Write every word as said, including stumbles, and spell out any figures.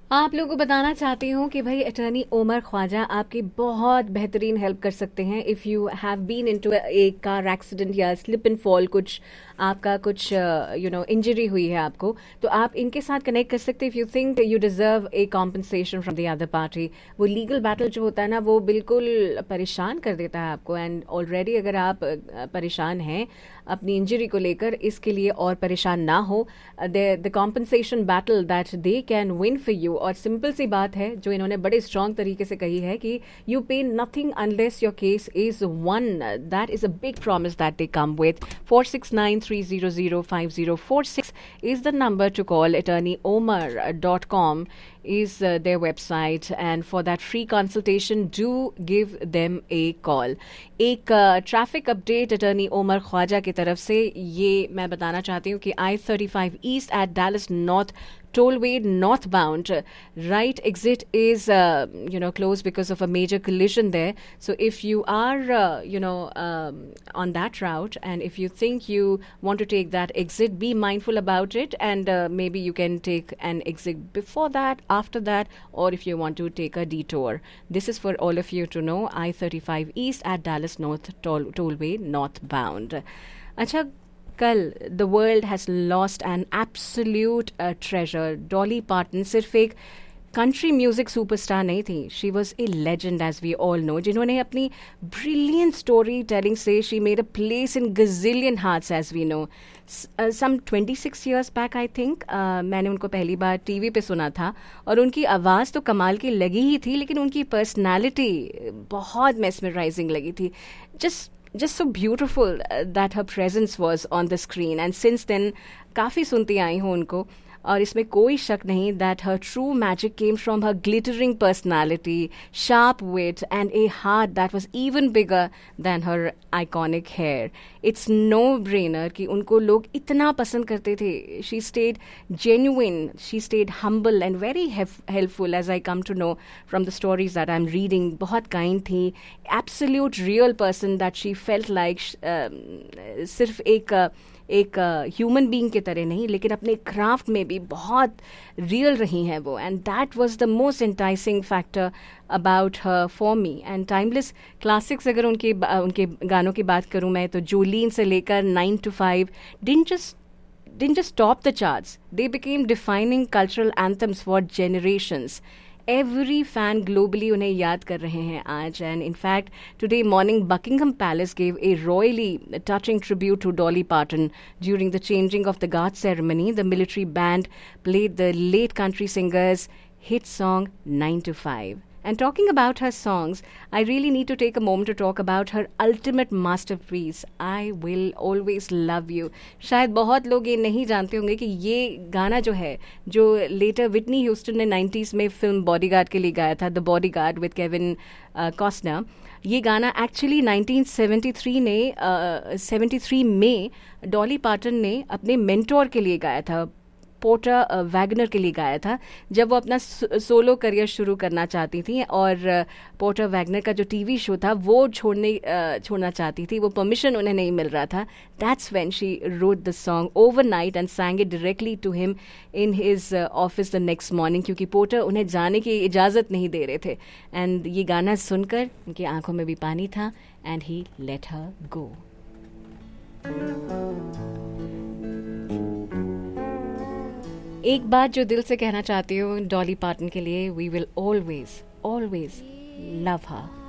आप लोगों को बताना चाहती हूँ कि भाई अटर्नी ओमर ख्वाजा आपकी बहुत बेहतरीन हेल्प कर सकते हैं if you have been into A car accident या स्लिप एंड फॉल, कुछ आपका कुछ यू नो इंजरी हुई है आपको, तो आप इनके साथ कनेक्ट कर सकते हैं if you think you deserve A compensation from the other party. वो लीगल बैटल जो होता है ना, वो बिल्कुल परेशान कर देता है आपको, एंड ऑलरेडी अगर आप uh, परेशान हैं अपनी इंजरी को लेकर, इसके लिए और परेशान ना हो। The compensation battle that they can win for you, और सिंपल सी बात है जो इन्होंने बड़े स्ट्रॉन्ग तरीके से कही है कि यू पे nothing unless your case is one. That is a big promise that they come with. Four six nine three zero zero five zero four six is the number to call. attorney omar dot com is uh, their website, and for that free consultation do give them a call. एक traffic update attorney Omar Khwaja की तरफ से ये मैं बताना चाहती हूँ कि आई thirty five east eight Dallas north tollway northbound, right exit is uh, you know closed because of a major collision there. So if you are uh, you know um, on that route, and if you think you want to take that exit, be mindful about it, and uh, maybe you can take an exit before that, after that, or if you want to take a detour. This is for all of you to know. I thirty-five east at Dallas North toll- tollway northbound. अच्छा, कल the world has lost an absolute treasure. Dolly pattern सिर्फ एक country music superstar नहीं थी, she was a legend as we all know, जिन्होंने अपनी brilliant story telling से she made a place in gazillion hearts as we know. Some twenty six years back I think मैंने उनको पहली बार TV पे सुना था, और उनकी आवाज़ तो कमाल की लगी ही थी, लेकिन उनकी पर्सनैलिटी बहुत मेस्मराइजिंग लगी थी। Just just so beautiful uh, that her presence was on the screen, and since then काफ़ी सुनती आई हूँ उनको, और इसमें कोई शक नहीं that her true magic came from her glittering personality, sharp wit, and a heart that was even bigger than her iconic hair. It's no brainer कि उनको लोग इतना पसंद करते थे. She stayed genuine, she stayed humble and very hef- helpful, as I come to know from the stories that I'm reading. बहुत kind थी, absolute real person that she felt like uh, सिर्फ एक uh, एक human uh, being की तरह नहीं, लेकिन अपने क्राफ्ट में भी बहुत रियल रही हैं वो, and that was the most enticing factor about her for me. And timeless classics अगर उनके उनके गानों की बात करूं मैं, तो जोलीन से लेकर nine to five didn't just didn't just top the charts, they became defining cultural anthems for generations. Every fan globally उन्हें याद कर रहे हैं आज. And in fact, today morning Buckingham Palace gave a royally touching tribute to Dolly Parton. During the changing of the guard ceremony, the military band played the late country singer's hit song nine to five. And talking about her songs, I really need to take a moment to talk about her ultimate masterpiece, I Will Always Love You. शायद बहुत लोग ये नहीं जानते होंगे कि ये गाना जो है, जो लेटर विटनी ह्यूस्टन ने नाइंटीज़ में फिल्म बॉडीगार्ड के लिए गाया था, the bodyguard with Kevin Costner, ये गाना एक्चुअली नाइनटीन सेवेंटी थ्री ने सेवेंटी थ्री में डॉली पार्टन ने अपने मेंटोर के लिए गाया था, पोर्टर वैगनर के लिए गाया था, जब वो अपना सोलो करियर शुरू करना चाहती थी, और पोर्टर वैगनर का जो टीवी शो था वो छोड़ने छोड़ना चाहती थी, वो परमिशन उन्हें नहीं मिल रहा था. That's when she wrote the song overnight and sang it directly to him in his uh, office the next morning, क्योंकि पोर्टर उन्हें जाने की इजाज़त नहीं दे रहे थे. एंड ये गाना सुनकर उनकी आंखों में भी पानी था, एंड ही लेट हर गो. एक बात जो दिल से कहना चाहती हूँ डॉली पार्टन के लिए, we will always always love her.